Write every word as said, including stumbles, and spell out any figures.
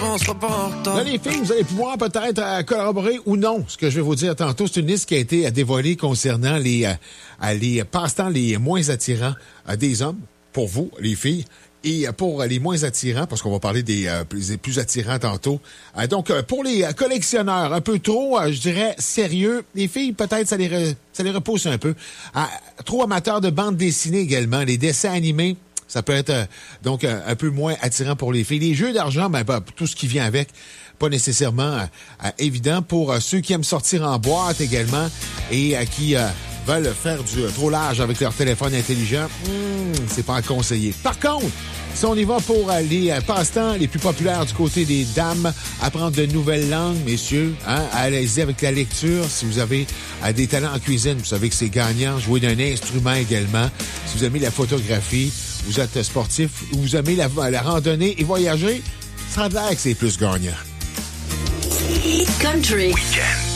on sera pas en retard. Là, les filles, vous allez pouvoir peut-être euh, corroborer ou non ce que je vais vous dire tantôt. C'est une liste qui a été euh, dévoilée concernant les, euh, les passe-temps les moins attirants euh, des hommes, pour vous, les filles. Et pour les moins attirants, parce qu'on va parler des euh, plus, plus attirants tantôt. Euh, donc, euh, pour les collectionneurs, un peu trop, euh, je dirais, sérieux. Les filles, peut-être, ça les, re, ça les repousse un peu. Euh, trop amateurs de bande dessinée également. Les dessins animés, ça peut être euh, donc euh, un peu moins attirant pour les filles. Les jeux d'argent, ben, ben tout ce qui vient avec, pas nécessairement euh, euh, évident pour euh, ceux qui aiment sortir en boîte également et euh, qui... Euh, veulent faire du trop large avec leur téléphone intelligent, hmm, c'est pas conseillé. Par contre, si on y va pour euh, les euh, passe-temps les plus populaires du côté des dames, apprendre de nouvelles langues, messieurs, hein, allez-y avec la lecture. Si vous avez euh, des talents en cuisine, vous savez que c'est gagnant. Jouer d'un instrument également. Si vous aimez la photographie, vous êtes sportif, ou vous aimez la, la randonnée et voyager, ça a l'air que c'est plus gagnant. Country. Week-end.